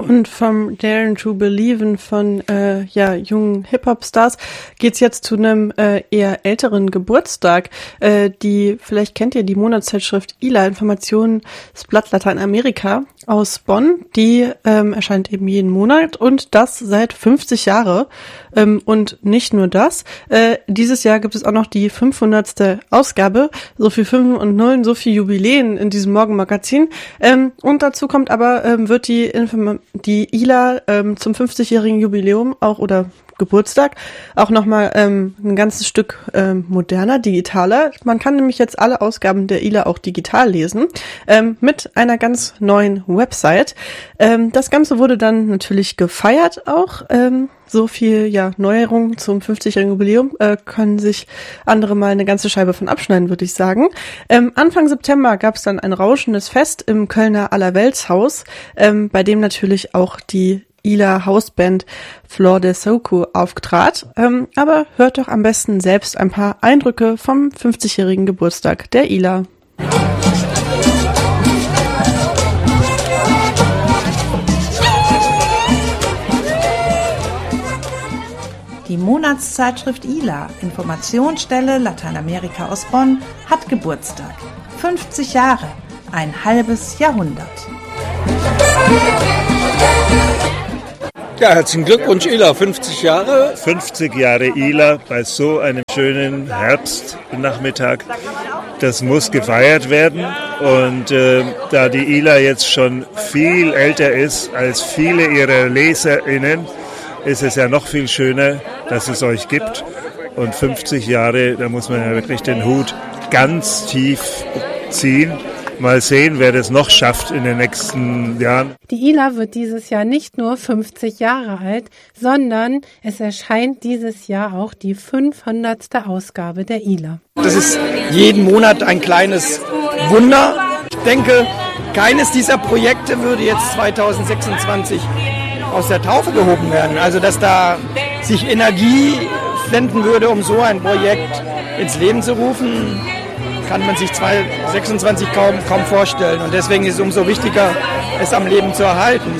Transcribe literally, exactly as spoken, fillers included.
Und vom Daring to Believen von äh, ja jungen Hip-Hop-Stars geht's jetzt zu einem äh, eher älteren Geburtstag. Äh, die, vielleicht kennt ihr die Monatszeitschrift I L A, Informationsblatt Lateinamerika aus Bonn. Die ähm, erscheint eben jeden Monat und das seit fünfzig Jahre. Ähm, und nicht nur das. Äh, dieses Jahr gibt es auch noch die fünfhundertste Ausgabe. So viel Fünfen und Nullen, so viel Jubiläen in diesem Morgenmagazin. Ähm, und dazu kommt aber, ähm, wird die Inform- die I L A ähm, zum fünfzigjährigen Jubiläum auch oder Geburtstag auch nochmal ähm, ein ganzes Stück ähm, moderner, digitaler. Man kann nämlich jetzt alle Ausgaben der I L A auch digital lesen, ähm, mit einer ganz neuen Website. Ähm, das Ganze wurde dann natürlich gefeiert auch. Ähm, so viel ja Neuerungen zum fünfzigjährigen Jubiläum äh, können sich andere mal eine ganze Scheibe von abschneiden, würde ich sagen. Ähm, Anfang September gab es dann ein rauschendes Fest im Kölner Allerweltshaus, ähm, bei dem natürlich auch die I L A Hausband Flor de Soco auftrat. Ähm, aber hört doch am besten selbst ein paar Eindrücke vom fünfzigjährigen Geburtstag der I L A. Die Monatszeitschrift I L A, Informationsstelle Lateinamerika aus Bonn, hat Geburtstag. fünfzig Jahre, ein halbes Jahrhundert. Ja, herzlichen Glückwunsch, I L A, fünfzig Jahre. fünfzig Jahre I L A bei so einem schönen Herbstnachmittag. Das muss gefeiert werden. Und äh, da die I L A jetzt schon viel älter ist als viele ihrer LeserInnen, ist es ja noch viel schöner, dass es euch gibt. Und fünfzig Jahre, da muss man ja wirklich den Hut ganz tief ziehen. Mal sehen, wer das noch schafft in den nächsten Jahren. Die I L A wird dieses Jahr nicht nur fünfzig Jahre alt, sondern es erscheint dieses Jahr auch die fünfhundertste Ausgabe der I L A. Das ist jeden Monat ein kleines Wunder. Ich denke, keines dieser Projekte würde jetzt zweitausendsechsundzwanzig aus der Taufe gehoben werden. Also, dass da sich Energie flenden würde, um so ein Projekt ins Leben zu rufen, kann man sich zweitausendsechsundzwanzig kaum, kaum vorstellen. Und deswegen ist es umso wichtiger, es am Leben zu erhalten.